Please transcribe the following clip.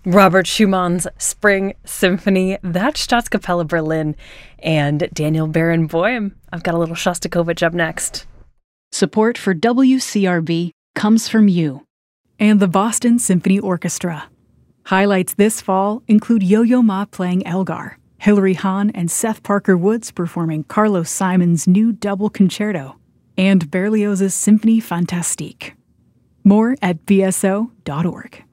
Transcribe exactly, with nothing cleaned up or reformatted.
Robert Schumann's Spring Symphony, that's Staatskapelle Berlin, and Daniel Barenboim. I've got a little Shostakovich up next. Support for W C R B comes from you and the Boston Symphony Orchestra. Highlights this fall include Yo-Yo Ma playing Elgar, Hilary Hahn and Seth Parker Woods performing Carlos Simon's new double concerto, and Berlioz's Symphonie Fantastique. More at b s o dot org.